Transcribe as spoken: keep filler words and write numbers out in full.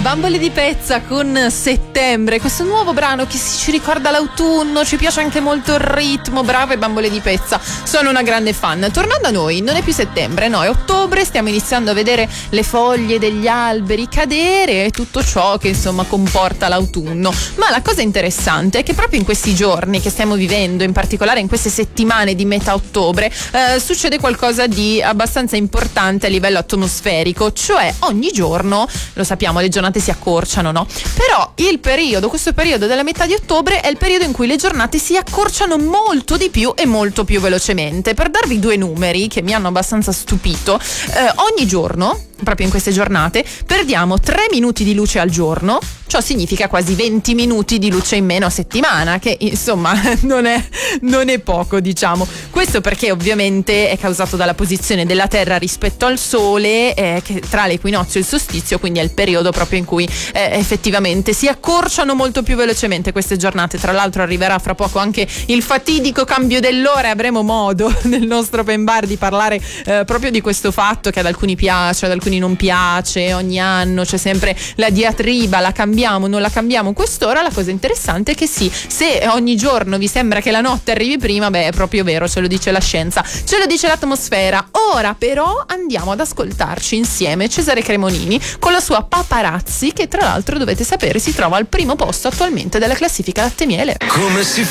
Bambole di Pezza con Settembre, questo nuovo brano che ci ricorda l'autunno, ci piace anche molto il ritmo. Brave Bambole di Pezza, sono una grande fan. Tornando a noi, non è più settembre, no, è ottobre, stiamo iniziando a vedere le foglie degli alberi cadere e tutto ciò che insomma comporta l'autunno. Ma la cosa interessante è che proprio in questi giorni che stiamo vivendo, in particolare in queste settimane di metà ottobre, eh, succede qualcosa di abbastanza importante a livello atmosferico, cioè ogni giorno, lo sappiamo, le giornate si accorciano, no? Però il periodo, questo periodo della metà di ottobre è il periodo in cui le giornate si accorciano molto di più e molto più velocemente. Per darvi due numeri che mi hanno abbastanza stupito, eh, ogni giorno, proprio in queste giornate, perdiamo tre minuti di luce al giorno. Ciò significa quasi venti minuti di luce in meno a settimana, che insomma non è, non è poco, diciamo. Questo perché ovviamente è causato dalla posizione della Terra rispetto al Sole, eh, che tra l'equinozio e il solstizio, quindi è il periodo proprio in cui eh, effettivamente si accorciano molto più velocemente queste giornate. Tra l'altro arriverà fra poco anche il fatidico cambio dell'ora e avremo modo nel nostro open bar di parlare eh, proprio di questo fatto, che ad alcuni piace, ad alcuni non piace. Ogni anno c'è sempre la diatriba, la cambiamo, non la cambiamo quest'ora. La cosa interessante è che sì, se ogni giorno vi sembra che la notte arrivi prima, beh, è proprio vero, ce lo dice la scienza, ce lo dice l'atmosfera. Ora però andiamo ad ascoltarci insieme Cesare Cremonini con la sua Paparazzi, che tra l'altro dovete sapere si trova al primo posto attualmente della classifica Latte Miele. Come si